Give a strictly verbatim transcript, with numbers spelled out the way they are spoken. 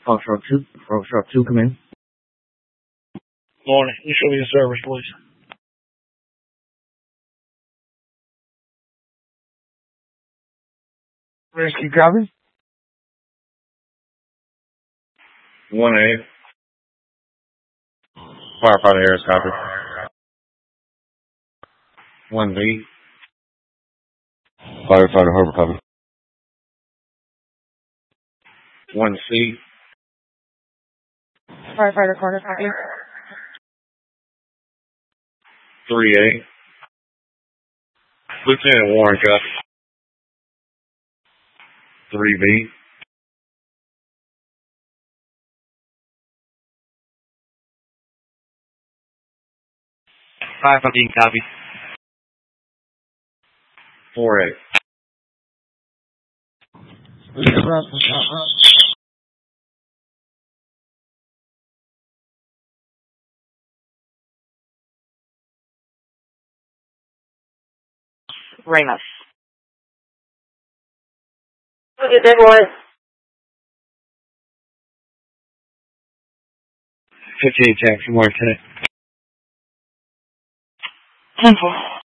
Foxtrot two, Foxtrot two, come in. Morning. You show me your service, please. Rescue copy. one A. Firefighter Harris copy. one B. Firefighter Harbor copy. one C. Firefighter Carter copy. three A. Lieutenant Warren copy. three B. five fifteen, copy. four A. Ramos. Look at that one. fifty-eight, Jackson, Warren, ten. ten four.